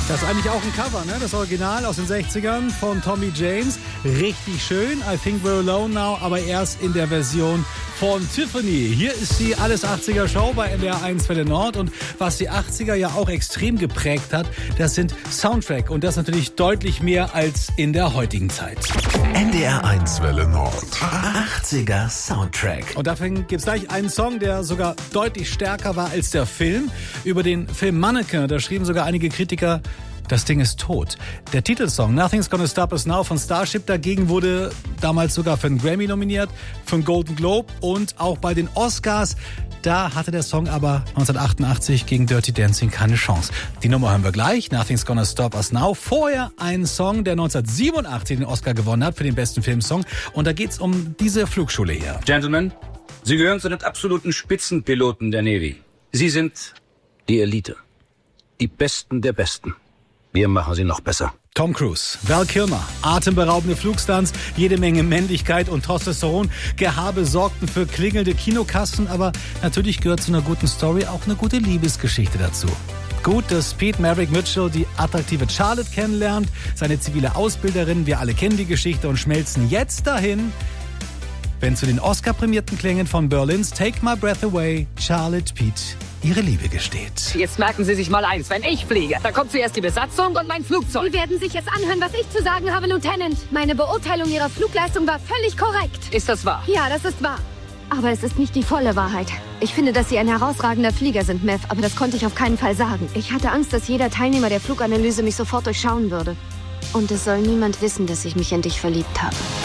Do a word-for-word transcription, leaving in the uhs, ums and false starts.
Das ist eigentlich auch ein Cover, ne? Das Original aus den sechzigern von Tommy James. Richtig schön. I Think We're Alone Now, aber erst in der Version von Tiffany. Hier ist die Alles achtziger Show bei N D R eins Welle Nord. Und was die achtziger ja auch extrem geprägt hat, das sind Soundtrack. Und das natürlich deutlich mehr als in der heutigen Zeit. N D R eins Welle Nord. achtziger Soundtrack. Und dafür gibt es gleich einen Song, der sogar deutlich stärker war als der Film. Über den Film Mannequin, da schrieben sogar einige Kritiker, das Ding ist tot. Der Titelsong Nothing's Gonna Stop Us Now von Starship dagegen wurde damals sogar für einen Grammy nominiert, für einen Golden Globe und auch bei den Oscars. Da hatte der Song aber neunzehnhundertachtundachtzig gegen Dirty Dancing keine Chance. Die Nummer hören wir gleich, Nothing's Gonna Stop Us Now. Vorher ein Song, der neunzehnhundertsiebenundachtzig den Oscar gewonnen hat für den besten Filmsong. Und da geht's um diese Flugschule hier. Gentlemen, Sie gehören zu den absoluten Spitzenpiloten der Navy. Sie sind die Elite. Die Besten der Besten. Wir machen sie noch besser. Tom Cruise, Val Kilmer, atemberaubende Flugstunts, jede Menge Männlichkeit und Testosteron. Gehabe sorgten für klingelnde Kinokassen, aber natürlich gehört zu einer guten Story auch eine gute Liebesgeschichte dazu. Gut, dass Pete Maverick Mitchell die attraktive Charlotte kennenlernt, seine zivile Ausbilderin. Wir alle kennen die Geschichte und schmelzen jetzt dahin, wenn zu den Oscar-prämierten Klängen von Berlins Take My Breath Away Charlotte Pete ihre Liebe gesteht. Jetzt merken Sie sich mal eins, wenn ich fliege, da kommt zuerst die Besatzung und mein Flugzeug. Sie werden sich jetzt anhören, was ich zu sagen habe, Lieutenant. Meine Beurteilung Ihrer Flugleistung war völlig korrekt. Ist das wahr? Ja, das ist wahr. Aber es ist nicht die volle Wahrheit. Ich finde, dass Sie ein herausragender Flieger sind, Mev, aber das konnte ich auf keinen Fall sagen. Ich hatte Angst, dass jeder Teilnehmer der Fluganalyse mich sofort durchschauen würde. Und es soll niemand wissen, dass ich mich in dich verliebt habe.